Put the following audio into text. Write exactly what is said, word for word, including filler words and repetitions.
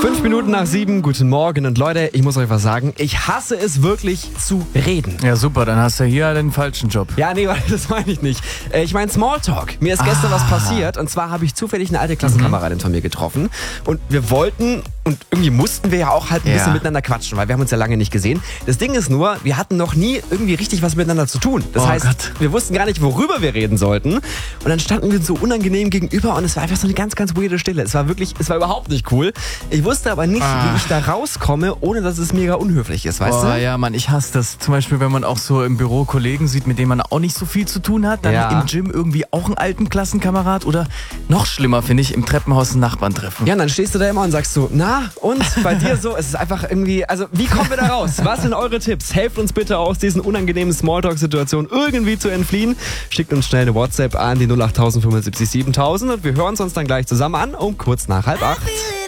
Fünf Minuten nach sieben, guten Morgen. Und Leute, ich muss euch was sagen, ich hasse es wirklich zu reden. Ja, super, dann hast du hier den falschen Job. Ja, nee, das meine ich nicht. Äh, Ich meine Smalltalk. Mir ist gestern Ah. was passiert und zwar habe ich zufällig eine alte Klassenkameradin von mir getroffen und wir wollten und irgendwie mussten wir ja auch halt ein Ja. bisschen miteinander quatschen, weil wir haben uns ja lange nicht gesehen. Das Ding ist nur, wir hatten noch nie irgendwie richtig was miteinander zu tun. Das Oh heißt, Gott. wir wussten gar nicht, worüber wir reden sollten und dann standen wir uns so unangenehm gegenüber und es war einfach so eine ganz, ganz weirde Stille. Es war wirklich, es war überhaupt nicht cool. Ich wusste aber nicht, Ah. wie ich da rauskomme, ohne dass es mega unhöflich ist, weißt Oh, du? ja, Mann, ich hasse das. Zum Beispiel, wenn man auch so im Büro Kollegen sieht, mit denen man auch nicht so viel zu tun hat. Dann Ja. im Gym irgendwie auch einen alten Klassenkamerad oder noch schlimmer, finde ich, im Treppenhaus einen Nachbarn treffen. Ja, und dann stehst du da immer und sagst so, na, und bei dir so, es ist einfach irgendwie, also wie kommen wir da raus? Was sind eure Tipps? Helft uns bitte aus diesen unangenehmen Smalltalk-Situationen irgendwie zu entfliehen. Schickt uns schnell eine WhatsApp an die null acht fünfundsiebzig siebentausend und wir hören uns dann gleich zusammen an um kurz nach halb acht.